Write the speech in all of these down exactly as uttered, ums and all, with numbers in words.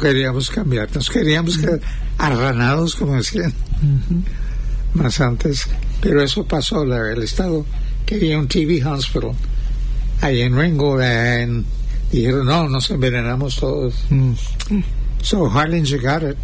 queríamos cambiar, nos queríamos quedar arranados, como decían uh-huh. más antes, pero eso pasó. La, el Estado quería un T V hospital ahí en Ringgold, and dijeron, no, nos envenenamos todos. Mm. So Harlingen got it,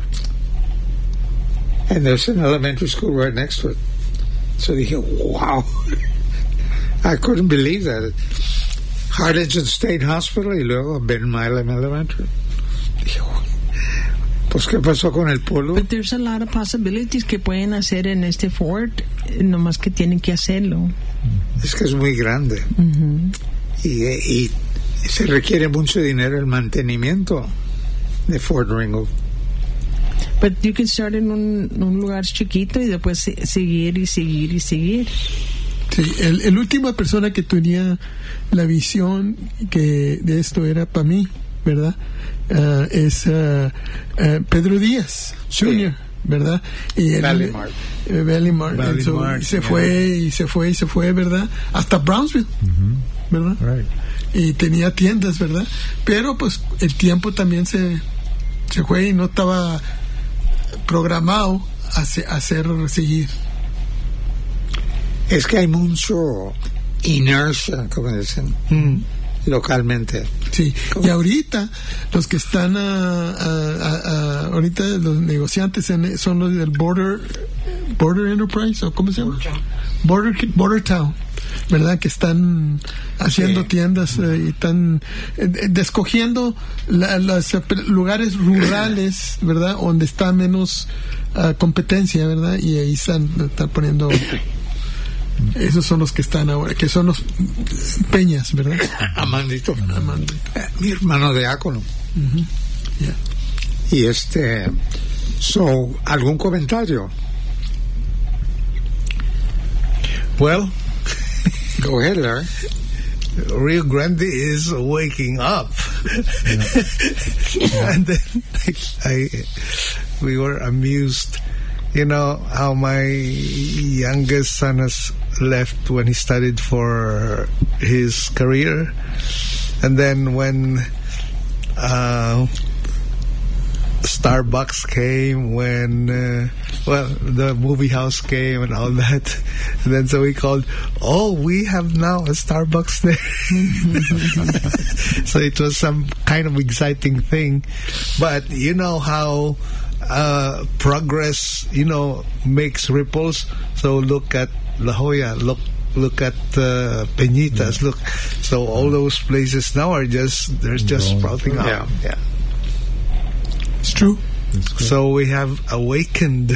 and there's an elementary school right next to it. So dije, wow, I couldn't believe that. Harlingen State Hospital y luego Ben Milam Elementary. Dije, pues ¿qué pasó con el polo? But there's a lot of possibilities que pueden hacer en este fort, nomás que tienen que hacerlo. Es que es muy grande. Uh-huh. y, y se requiere mucho dinero el mantenimiento de Fort Ringgold. But you can start en un, un lugar chiquito y después seguir y seguir y seguir. Sí, el, el última persona que tenía la visión que de esto era para mí, ¿verdad? Uh, es uh, uh, Pedro Díaz junior Sí. ¿Verdad? Y él, Valley Mart. Eh, Valley Mart. Valley so, Mart, y se yeah. fue y se fue y se fue, ¿verdad? Hasta Brownsville, uh-huh. ¿verdad? Right. Y tenía tiendas, ¿verdad? Pero pues el tiempo también se, se fue y no estaba programado a, se, a hacer seguir. Es que hay mucho inercia, como dicen, mm. localmente. Sí, ¿cómo? Y ahorita los que están a, a, a, a, ahorita los negociantes en, son los del Border Border Enterprise, o ¿cómo se llama? Border Border Town, ¿verdad? Que están haciendo sí. tiendas eh, y están eh, descogiendo la, los lugares rurales, ¿verdad? Donde está menos uh, competencia, ¿verdad? Y ahí están, están poniendo. Esos son los que están ahora, que son los Peñas, ¿verdad? Amandito. Amandito. Mi hermano diácono. Uh-huh. Yeah. Y este, so, ¿algún comentario? Well, go ahead, Larry. Rio Grande is waking up. Yeah. And then I, we were amused. You know how my youngest son has left when he studied for his career, and then when uh, Starbucks came, when uh, well the movie house came and all that, and then so we called, oh, we have now a Starbucks there. So it was some kind of exciting thing, but you know how Uh, progress, you know, makes ripples. So look at La Jolla, look look at uh, Peñitas, yeah. look. So all those places now are just, there's just sprouting up. Yeah. yeah. It's true. So we have awakened.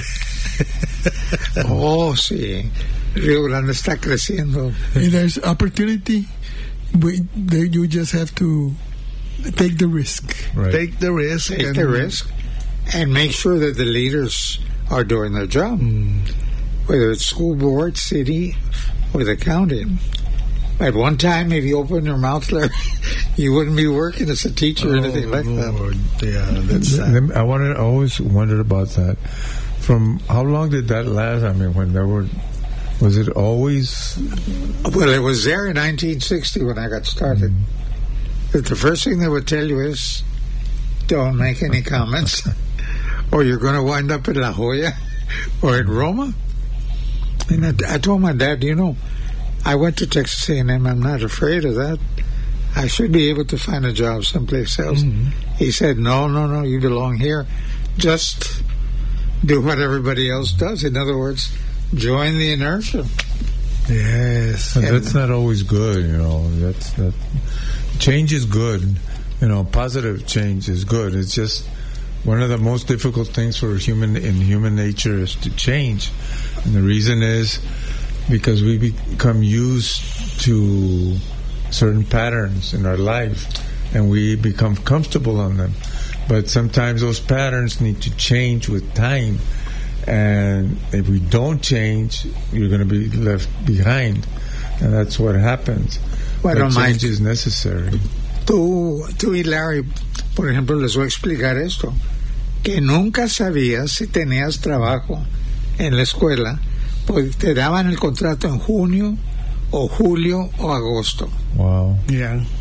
Oh, sí. Rio Grande está creciendo. And there's opportunity. We, there, you just have to take the risk. Right. Take the risk. Take and the risk. And make sure that the leaders are doing their job, mm. whether it's school board, city, or the county. At one time, if you open your mouth, Larry, you wouldn't be working as a teacher oh, or anything like Lord. that. Yeah, that's sad. I wanted, I always wondered about that. From how long did that last? I mean, when there were, was it always? Well, it was there in nineteen sixty when I got started. Mm. The first thing they would tell you is, don't make any comments. Or you're going to wind up in La Jolla or in Roma. And I, I told my dad, you know, I went to Texas A and M. I'm not afraid of that. I should be able to find a job someplace else. Mm-hmm. He said, no, no, no, you belong here. Just do what everybody else does. In other words, join the inertia. Yes. And that's not always good, you know. That's that. Change is good. You know, positive change is good. It's just one of the most difficult things for human in human nature is to change, and the reason is because we become used to certain patterns in our life, and we become comfortable on them. But sometimes those patterns need to change with time, and if we don't change, you're going to be left behind, and that's what happens. Bueno, but change Mike, is necessary. Tú, tú y Larry, por ejemplo, les voy a explicar esto, que nunca sabías si tenías trabajo en la escuela, pues te daban el contrato en junio o julio o agosto. Wow. Yeah.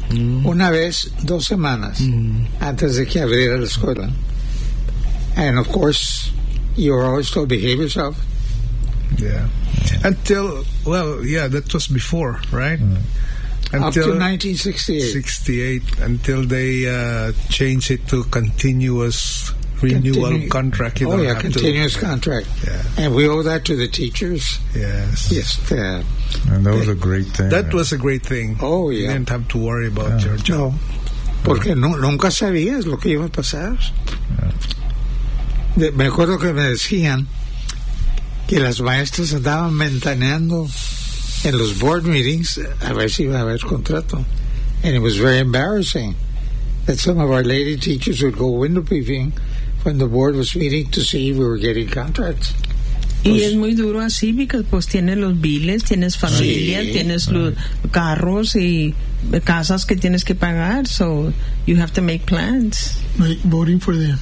Mm. una vez, dos semanas, Mm. antes de que abriera la escuela. And of course, you were always told, behave yourself. Yeah. Until, well, yeah, that was before, right? Mm. Up Until to nineteen sixty-eight. sixty-eight, until they uh, changed it to continuous renewal Continu- contract. You oh, don't yeah, have continuous to, contract. Yeah. And we owe that to the teachers. Yes. Yes. Uh, And that was a great thing. That was a great thing. Oh, You yeah. didn't have to worry about Yeah. your job. No, porque nu- nunca sabías lo que iba a pasar. De- me acuerdo que me decían que las maestras andaban ventaneando en los board meetings a ver si iba a haber contrato. And it was very embarrassing that some of our lady teachers would go window peeping when the board was meeting to see if we were getting contracts. Y Pues- es muy duro así, porque pues tienes los biles, tienes familia, Sí. tienes los carros y casas que tienes que pagar, so you have to make plans. Like voting for them.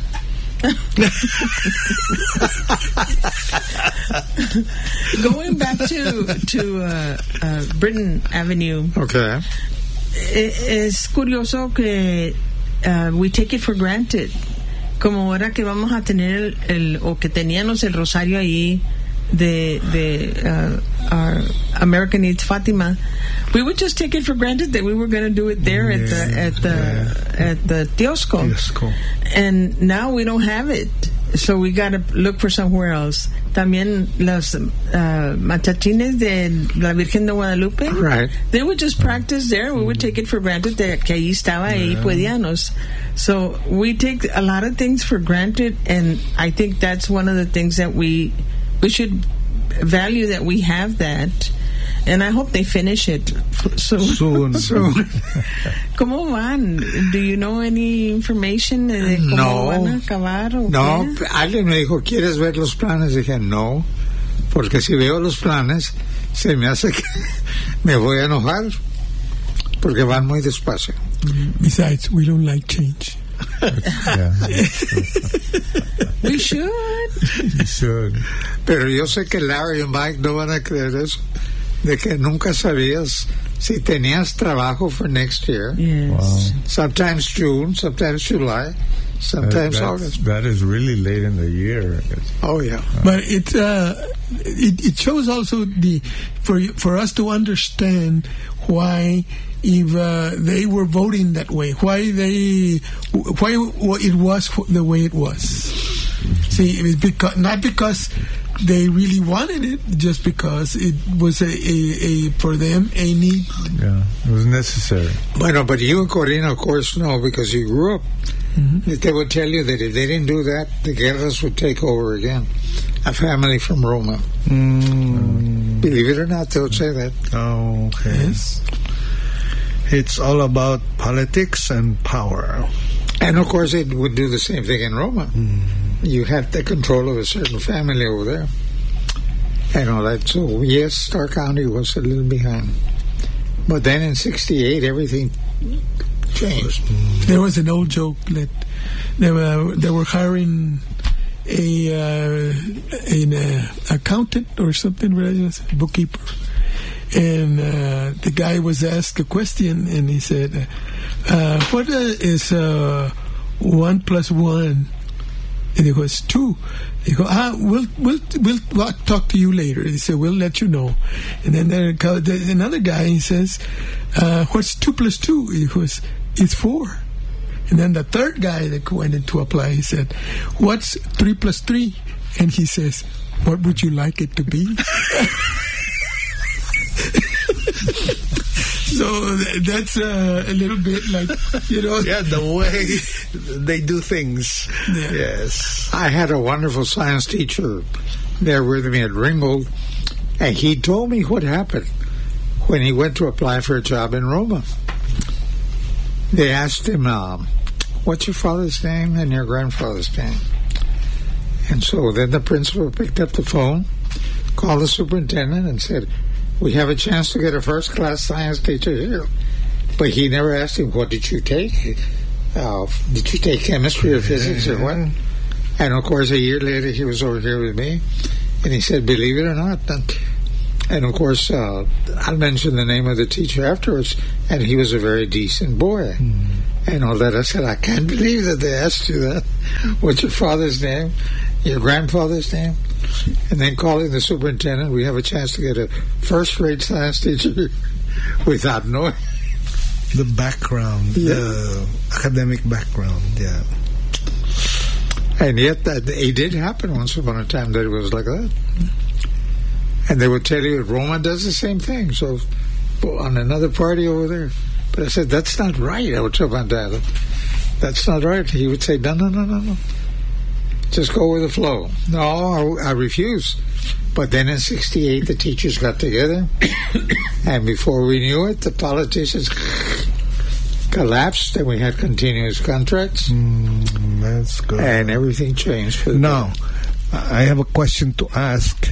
Going back to to uh, uh, Britain Avenue, Okay. e- es curioso que uh, we take it for granted. Como ahora que vamos a tener el, el o que teníamos el rosario ahí de de uh, our American Eats Fatima, we would just take it for granted that we were going to do it there at the at the at the Diosco. Yes, cool. And now we don't have it, so we got to look for somewhere else. También los uh, matachines de la Virgen de Guadalupe, Right. they would just practice there. We would take it for granted that que ahí estaba, ahí podíamos. So we take a lot of things for granted, and I think that's one of the things that we we should value, that we have that. And I hope they finish it f- soon. Soon. So, ¿Cómo van? Do you know any information de cómo No. van a acabar? O no, qué? alguien me dijo, ¿quieres ver los planes? Dije, no, porque si veo los planes, se me hace que me voy a enojar, porque van muy despacio. Besides, we don't like change. Yeah. We should. You should. Pero yo sé que Larry y Mike no van a creer eso, de que nunca sabías si tenías trabajo for next year. Yes. Wow. Sometimes June, sometimes July, sometimes That- August. that is really late in the year. Oh, yeah. But it, uh, it it shows also the for for us to understand why, if uh, they were voting that way, why they why it was the way it was. See, it was because not because they really wanted it, just because it was a, a, a for them a need. Yeah, it was necessary. Bueno, but you and Corina, of course, know, because you grew up, Mm-hmm. that they would tell you that if they didn't do that, the Guerras would take over again. A family from Roma. Mm. Believe it or not, they would say that. Oh, okay. Yes. It's all about politics and power. And, of course, it would do the same thing in Roma. You had the control of a certain family over there. And all that. So, yes, Stark County was a little behind. But then in sixty-eight, everything changed. There was an old joke that they were they were hiring a uh, an uh, accountant or something, right? Bookkeeper, and uh, the guy was asked a question, and he said, uh, "What uh, is uh, one plus one?" And it was two. He go, ah, we'll, we'll, we'll, we'll talk to you later. He said, we'll let you know. And then there go, there's another guy, he says, uh, what's two plus two? He goes, it's four. And then the third guy that went in to apply, he said, what's three plus three? And he says, what would you like it to be? So that's uh, a little bit like, you know. Yeah, the way they do things. Yeah. Yes. I had a wonderful science teacher there with me at Ringgold, and he told me what happened when he went to apply for a job in Roma. They asked him, um, what's your father's name and your grandfather's name? And so then the principal picked up the phone, called the superintendent, and said, we have a chance to get a first-class science teacher here. But he never asked him, what did you take? Uh, did you take chemistry or physics or what? And, of course, a year later, he was over here with me, and he said, believe it or not, And of course, uh, I'll mention the name of the teacher afterwards, and he was a very decent boy. Mm. And all that. I said, I can't believe that they asked you that. What's your father's name? Your grandfather's name? And then calling the superintendent, we have a chance to get a first-rate science teacher without knowing the background, yeah. the academic background, yeah. And yet, that it did happen once upon a time that it was like that. And they would tell you Roma does the same thing. So on another party over there. But I said, that's not right. I would tell my dad, that's not right. He would say, no, no, no, no, no. Just go with the flow. No, I, I refuse. But then in sixty-eight, the teachers got together. And before we knew it, the politicians collapsed and we had continuous contracts. Mm, that's good. And everything changed. For the now, I have a question to ask.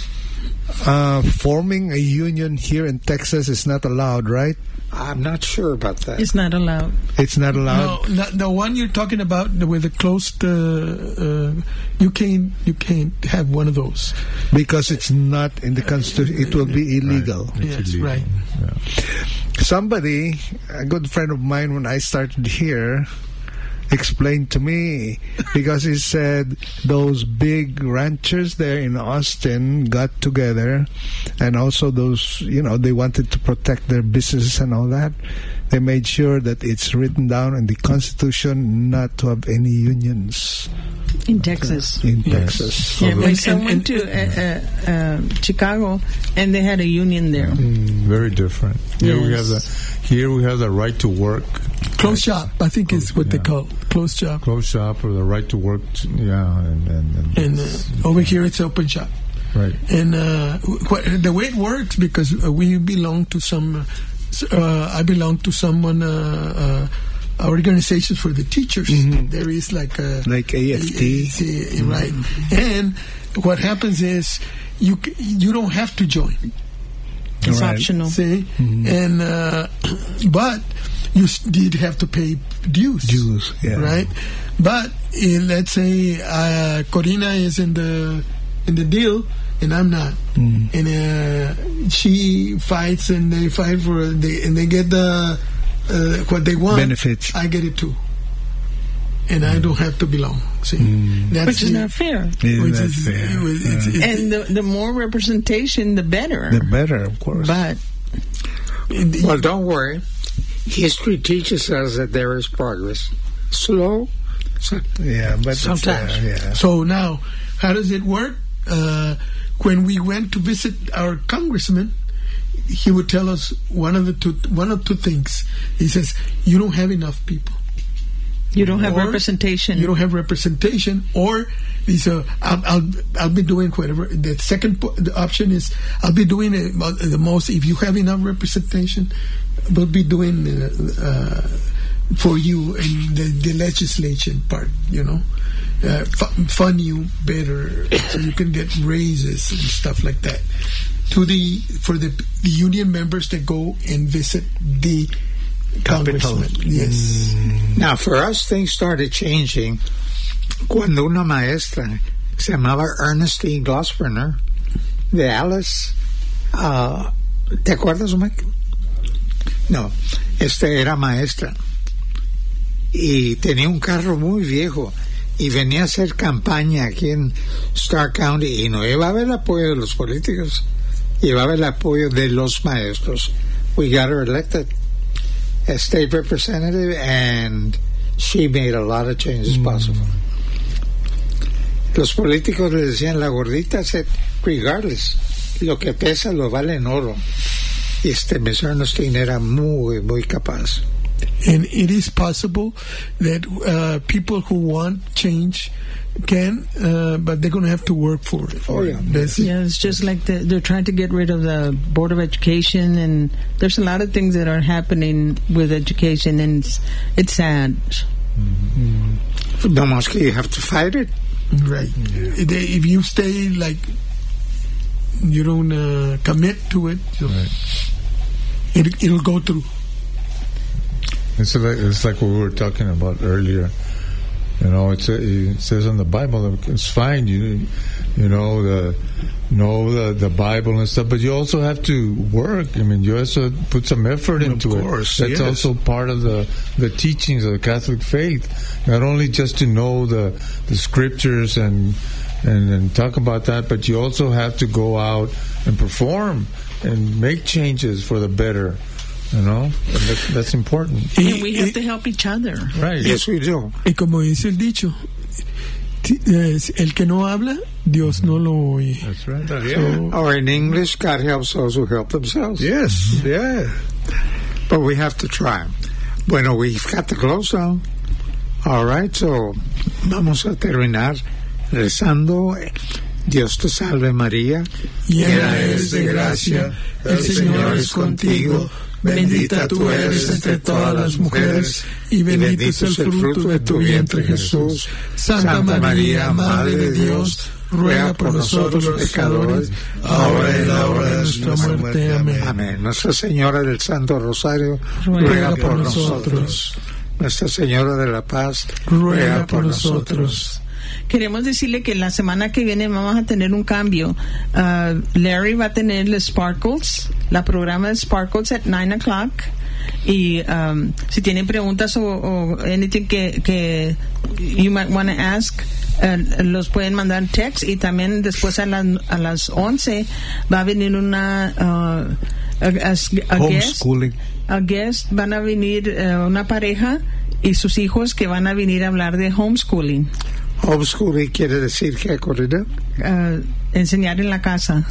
Uh, forming a union here in Texas is not allowed, right? I'm not sure about that. It's not allowed. It's not allowed. No, not, the one you're talking about with the closed, uh, uh, you can't, you can't have one of those because it's not in the Constitution. It will be illegal. Right. Yes, illegal. Right. Yeah. Somebody, a good friend of mine, when I started here, explained to me, because he said those big ranchers there in Austin got together, and also those, you know, they wanted to protect their business and all that. They made sure that it's written down in the Constitution not to have any unions. In Texas. In yes. Texas. Yeah, my son went to uh, uh, uh, Chicago, and they had a union there. Mm, very different. Here yes. we have the here we have the right to work. Closed shop, I think is what yeah. they call it. Closed shop. Closed shop, or the right to work. To, yeah, and and, and, and uh, over here it's open shop. Right. And uh, what, the way it works, because uh, we belong to some. Uh, I belong to someone. Uh, uh, organizations for the teachers. Mm-hmm. There is like a like A F T, a, a, a, right? Mm-hmm. And what happens is you you don't have to join. It's right. optional. See, mm-hmm. and uh, but you did have to pay dues. Dues, yeah. Right? But uh, let's say uh, Corina is in the in the deal, and I'm not, mm. and uh, she fights, and they fight for they and they get the uh, what they want. Benefits. I get it too, and mm. I don't have to belong. See, mm. That's which is the, not fair. Which is fair. It was, it's, it's, and the the more representation, the better. The better, of course. But well, don't worry. History teaches us that there is progress. Slow. So, yeah, but sometimes. Uh, yeah. So now, how does it work? Uh, when we went to visit our congressman, he would tell us one of the two, one of two things. He says, "You don't have enough people. You don't have or representation. You don't have representation." Or he said, I'll, "I'll I'll be doing whatever." The second po- the option is, "I'll be doing it, the most. If you have enough representation, we'll be doing uh, uh, for you in the, the legislation part. You know, uh, f- fund you better so you can get raises and stuff like that." To the for the, the union members that go and visit the congressman. Yes. Mm. Now, for us, things started changing cuando una maestra se llamaba Ernestine Glossbrenner de Alice. Uh, ¿Te acuerdas, Mike? No, este era maestra y tenía un carro muy viejo y venía a hacer campaña aquí en Stark County y no llevaba el apoyo de los políticos, llevaba el apoyo de los maestros. We got her elected as state representative, and she made a lot of changes mm. possible. Los políticos le decían la gordita, said, regardless, lo que pesa lo vale en oro. Y este Miss Ernestine era muy, muy capaz. And it is possible that uh, people who want change can, uh, but they're going to have to work for it. Oh, yeah. That's yeah, it's just like the, they're trying to get rid of the Board of Education, and there's a lot of things that are happening with education, and it's, it's sad. Mm-hmm. No more, you have to fight it. Right. Yeah. If you stay like, you don't uh, commit to it, so right. it, it'll go through. It's like, it's like what we were talking about earlier. You know, it's, it says in the Bible, it's fine, you you know, the know the, the Bible and stuff, but you also have to work. I mean, you also put some effort into of course, it. That's yes. also part of the, the teachings of the Catholic faith. Not only just to know the, the scriptures and, and and talk about that, but you also have to go out and perform and make changes for the better. You know, that's, that's important. And we have to help each other. Right. Yes, we do. Y como dice el dicho, el que no habla, Dios no lo oye. That's right. So, Or in English, God helps those who help themselves. Yes, yeah. But we have to try. Bueno, we've got to close down. All right, so vamos a terminar rezando. Dios te salve María, llena eres de gracia, el Señor es contigo, bendita tú eres entre todas las mujeres, y bendito es el fruto de tu vientre Jesús. Santa María, Madre de Dios, ruega por nosotros los pecadores, ahora y en la hora de nuestra muerte. Amén. Amén. Nuestra Señora del Santo Rosario, ruega, ruega por, por nosotros. nosotros. Nuestra Señora de la Paz, ruega, ruega por nosotros. Queremos decirle que la semana que viene vamos a tener un cambio. Uh, Larry va a tener el Sparkles, la programa de Sparkles at nine o'clock. Y um, si tienen preguntas o, o anything que, que you might want to ask, uh, los pueden mandar text. Y también después a, la, a las once va a venir una uh, a, a, a guest, a guest, van a venir uh, una pareja y sus hijos que van a venir a hablar de homeschooling. Homeschooling quiere decir que corrida. Uh, enseñar en la casa.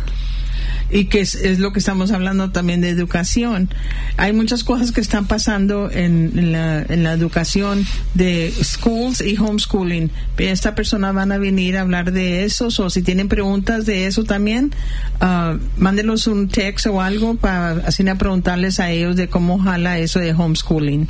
Y que es, es lo que estamos hablando también de educación. Hay muchas cosas que están pasando en, en, la, en la educación de schools y homeschooling. Esta persona van a venir a hablar de eso, o si tienen preguntas de eso también, uh, mándenlos un text o algo para así a preguntarles a ellos de cómo jala eso de homeschooling.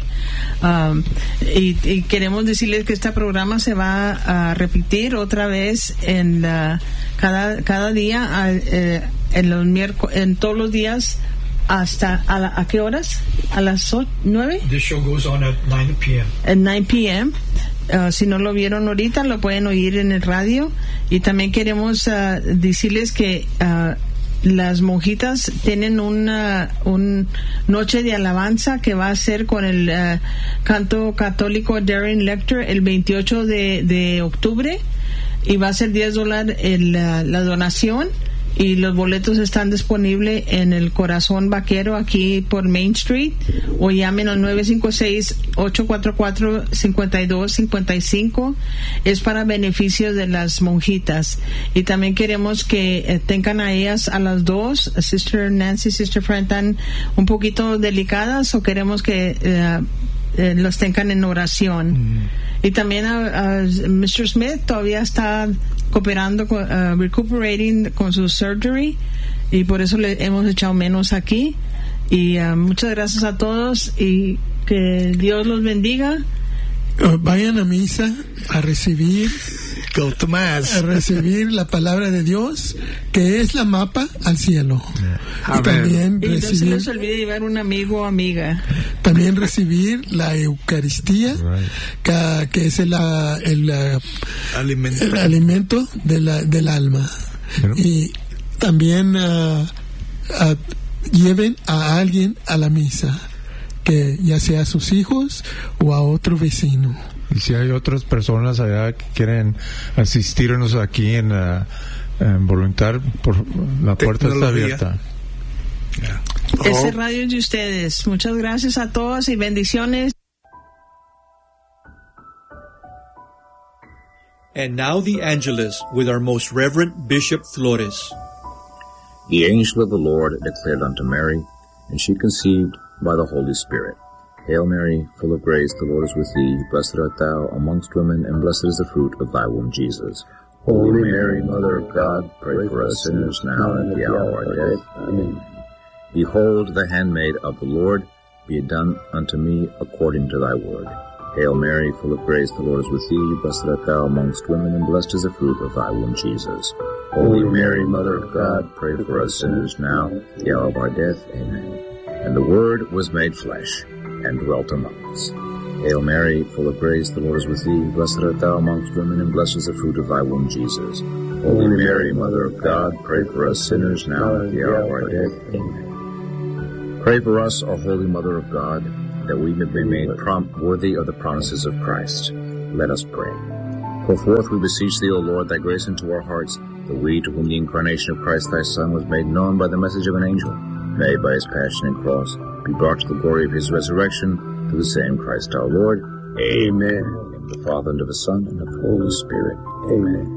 Um, y, y queremos decirles que este programa se va a repetir otra vez en la, cada, cada día a, eh, en los miércoles, en todos los días hasta a, la, ¿a qué horas? A las nueve. This show goes on at nine p.m. At nine p.m. Uh, si no lo vieron ahorita, lo pueden oír en el radio. Y también queremos uh, decirles que uh, las monjitas tienen una un noche de alabanza que va a ser con el uh, canto católico Darren Lecter el veintiocho de octubre, y va a ser diez dólares el, uh, la donación. Y los boletos están disponibles en el Corazón Vaquero aquí por Main Street, o llamen al nueve cinco seis, ocho cuatro cuatro, cinco dos cinco cinco. Es para beneficio de las monjitas. Y también queremos que eh, tengan a ellas a las dos, Sister Nancy, Sister Fran, tan un poquito delicadas, o queremos que eh, eh, los tengan en oración. Mm. Y también a, a mister Smith todavía está cooperando, con, uh, recuperating con su surgery, y por eso le hemos echado menos aquí. Y uh, muchas gracias a todos y que Dios los bendiga. Uh, vayan a misa a recibir Go to mass. a recibir la palabra de Dios, que es la mapa al cielo. Yeah. Y también y no recibir, se les olvide llevar un amigo o amiga. también recibir la Eucaristía, right. que, que es el, el, alimento. el alimento de la, del alma. Pero, y también uh, uh, lleven a alguien a la misa, que ya sea a sus hijos o a otro vecino. Y si hay otras personas allá que quieren asistirnos aquí en, uh, en Voluntad, por, la puerta está abierta. Yeah. Oh. Ese radio es de ustedes. Muchas gracias a todos y bendiciones. And now the Angelus with our most Reverend Bishop Flores. The angel of the Lord declared unto Mary, and she conceived by the Holy Spirit. Hail Mary, full of grace, the Lord is with thee. Blessed art thou amongst women, and blessed is the fruit of thy womb, Jesus. Holy Mary, Mother of God, pray for us sinners now and at the hour of our death. Amen. Behold, the handmaid of the Lord, be it done unto me according to thy word. Hail Mary, full of grace, the Lord is with thee. Blessed art thou amongst women, and blessed is the fruit of thy womb, Jesus. Holy Mary, Mother of God, pray for us sinners now and at the hour of our death. Amen. And the Word was made flesh and dwelt among us. Hail Mary, full of grace, the Lord is with thee. Blessed art thou amongst women, and blessed is the fruit of thy womb, Jesus. Holy Mary, Mother of God, pray for us sinners now and at the hour of our death. Amen. Pray for us, O Holy Mother of God, that we may be made prompt worthy of the promises of Christ. Let us pray. Pour forth, we beseech thee, O Lord, thy grace into our hearts, that we, to whom the incarnation of Christ thy Son was made known by the message of an angel, may by his passion and cross be brought to the glory of his resurrection, through the same Christ our Lord. Amen. In the name of the Father, and of the Son, and of the Holy Spirit. Amen.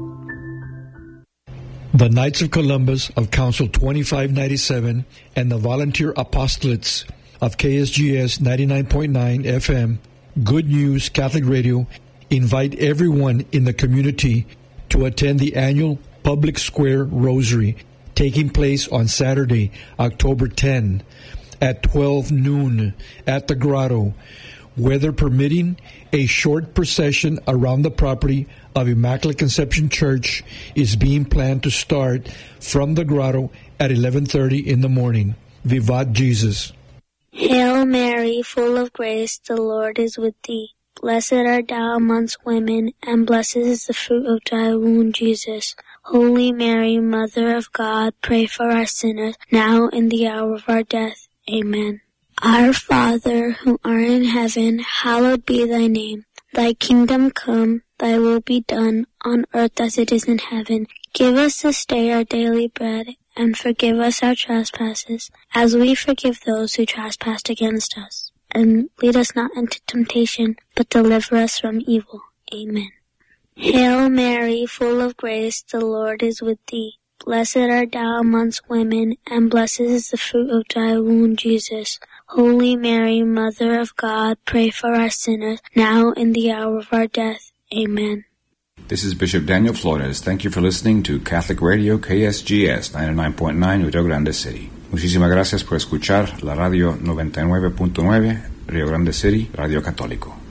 The Knights of Columbus of Council twenty-five ninety-seven and the Volunteer Apostolates of K S G S ninety-nine point nine F M, Good News Catholic Radio, invite everyone in the community to attend the annual Public Square Rosary, taking place on Saturday, October tenth at twelve noon at the Grotto. Weather permitting, a short procession around the property of Immaculate Conception Church is being planned to start from the Grotto at eleven thirty in the morning. Vivat Jesus. Hail Mary, full of grace, the Lord is with thee. Blessed art thou amongst women, and blessed is the fruit of thy womb, Jesus. Holy Mary, Mother of God, pray for us sinners, now and the hour of our death. Amen. Our Father, who art in heaven, hallowed be thy name. Thy kingdom come, thy will be done, on earth as it is in heaven. Give us this day our daily bread, and forgive us our trespasses, as we forgive those who trespass against us. And lead us not into temptation, but deliver us from evil. Amen. Hail Mary, full of grace, the Lord is with thee. Blessed art thou amongst women, and blessed is the fruit of thy womb, Jesus. Holy Mary, Mother of God, pray for us sinners, now and the hour of our death. Amen. This is Bishop Daniel Flores. Thank you for listening to Catholic Radio K S G S ninety-nine point nine Rio Grande City. Muchísimas gracias por escuchar la radio noventa y nueve punto nueve Rio Grande City, Radio Católico.